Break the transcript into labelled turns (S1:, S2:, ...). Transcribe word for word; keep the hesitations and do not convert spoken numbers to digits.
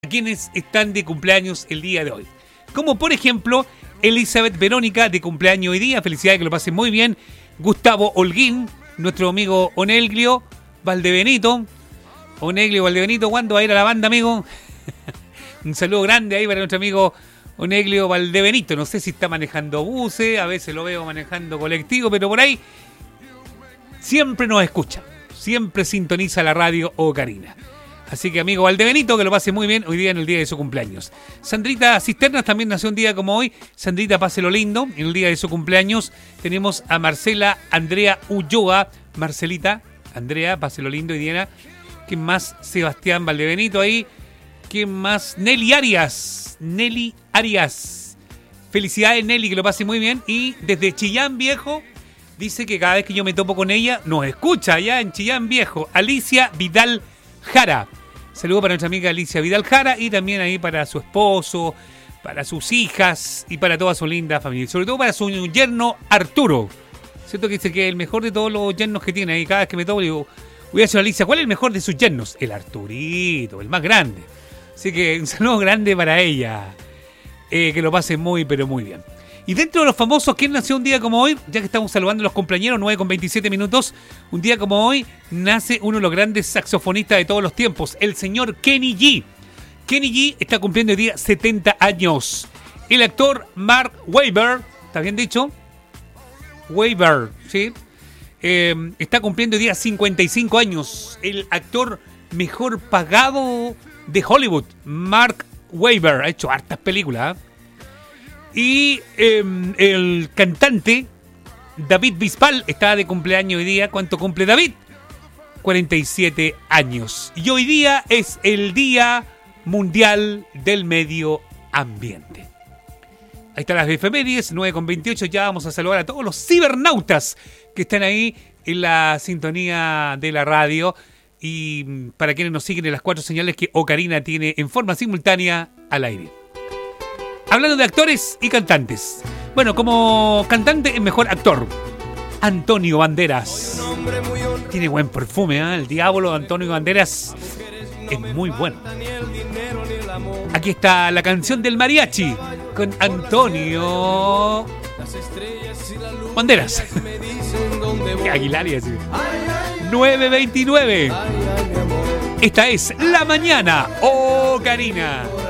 S1: quienes están de cumpleaños el día de hoy. Como por ejemplo, Elizabeth Verónica, de cumpleaños hoy día. Felicidades, que lo pasen muy bien. Gustavo Holguín, nuestro amigo Oneglio Valdebenito. Oneglio Valdebenito, ¿cuándo va a ir a la banda, amigo? Un saludo grande ahí para nuestro amigo Oneglio Valdebenito. No sé si está manejando buses, a veces lo veo manejando colectivo, pero por ahí siempre nos escucha. Siempre sintoniza la radio Ocarina. Así que, amigo Valdebenito, que lo pase muy bien hoy día en el día de su cumpleaños. Sandrita Cisternas también nació un día como hoy. Sandrita, páselo lindo. En el día de su cumpleaños tenemos a Marcela Andrea Ulloa. Marcelita, Andrea, páselo lindo. Y Diana, ¿quién más? Sebastián Valdebenito ahí. ¿Quién más? Nelly Arias. Nelly Arias. Felicidades, Nelly, que lo pase muy bien. Y desde Chillán Viejo, dice que cada vez que yo me topo con ella, nos escucha allá en Chillán Viejo. Alicia Vidal Jara. Saludo para nuestra amiga Alicia Vidal Jara y también ahí para su esposo, para sus hijas y para toda su linda familia. Sobre todo para su yerno Arturo. Cierto que dice que es el mejor de todos los yernos que tiene ahí. Cada vez que me topo digo, voy a decir a Alicia, ¿cuál es el mejor de sus yernos? El Arturito, el más grande. Así que un saludo grande para ella. Eh, que lo pase muy, pero muy bien. Y dentro de los famosos, ¿quién nació un día como hoy? Ya que estamos saludando a los cumpleaños, nueve con veintisiete minutos. Un día como hoy nace uno de los grandes saxofonistas de todos los tiempos, el señor Kenny G. Kenny G está cumpliendo hoy día setenta años. El actor Mark Wahlberg, ¿está bien dicho? Wahlberg, ¿sí? Eh, está cumpliendo hoy día cincuenta y cinco años. El actor mejor pagado de Hollywood, Mark Wahlberg. Ha hecho hartas películas, ¿eh? Y eh, el cantante David Bisbal está de cumpleaños hoy día. ¿Cuánto cumple David? cuarenta y siete años. Y hoy día es el Día Mundial del Medio Ambiente. Ahí están las efemérides, nueve con veintiocho. Ya vamos a saludar a todos los cibernautas que están ahí en la sintonía de la radio. Y para quienes nos siguen en las cuatro señales que Ocarina tiene en forma simultánea al aire. Hablando de actores y cantantes. Bueno, como cantante, el mejor actor, Antonio Banderas. Tiene buen perfume, ¿eh? El diablo de Antonio Banderas es muy bueno. Aquí está la canción del mariachi con Antonio Banderas. Qué Aguilar y así. nueve veintinueve. Esta es La Mañana Ocarina.